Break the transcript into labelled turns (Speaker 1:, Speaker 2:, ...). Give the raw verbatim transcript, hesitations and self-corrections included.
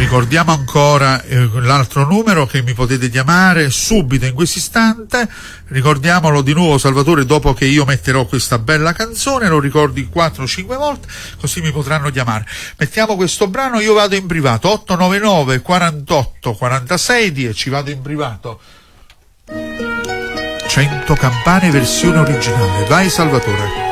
Speaker 1: ricordiamo ancora eh, l'altro numero che mi potete chiamare subito in questo istante. Ricordiamolo di nuovo, Salvatore, dopo che io metterò questa bella canzone, lo ricordi quattro cinque volte, così mi potranno chiamare. Mettiamo questo brano, io vado in privato, otto nove nove quarantotto quarantasei dieci, vado in privato. cento campane versione originale, vai Salvatore.